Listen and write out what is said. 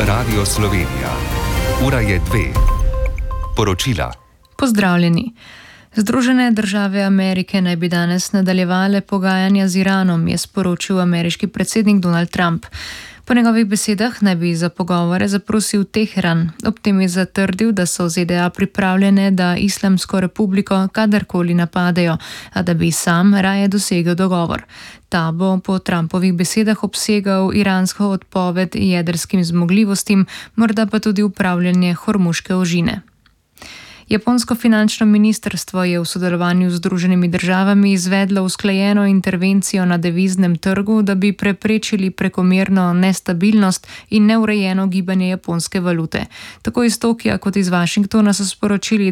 Radio Slovenija. Ura je 2. Poročila. Pozdravljeni. Združene države Amerike naj bi danes nadaljevale pogajanja z Iranom, je sporočil ameriški predsednik Donald Trump. Po njegovih besedah naj bi za pogovore zaprosil Teheran. Ob tem je zatrdil, da so ZDA pripravljene, da Islamsko republiko kadarkoli napadejo, a da bi sam raje dosegel dogovor. Ta bo po Trumpovih besedah obsegal iransko odpoved jedrskim zmogljivostim, morda pa tudi upravljanje Hormuške ožine. Japonsko finančno ministrstvo je v sodelovanju z Združenimi državami izvedlo usklajeno intervencijo na deviznem trgu, da bi preprečili prekomerno nestabilnost in neurejeno gibanje japonske valute. Tako iz Tokija kot iz Washingtona so sporočili,